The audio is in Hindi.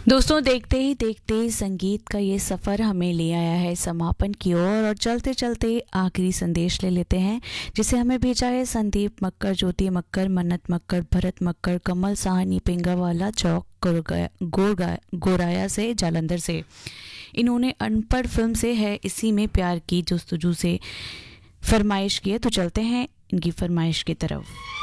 दोस्तों देखते ही देखते संगीत का ये सफ़र हमें ले आया है समापन की ओर और चलते चलते आखिरी संदेश ले लेते हैं जिसे हमें भेजा है संदीप मक्कर, ज्योति मक्कर, मन्नत मक्कर, भरत मक्कर, कमल साहनी, पिंगावाला चौक, गोराया से, जालंधर से। इन्होंने अनपढ़ फिल्म से है इसी में प्यार की जस्तजू से फरमाइश की है, तो चलते हैं इनकी फरमाइश की तरफ।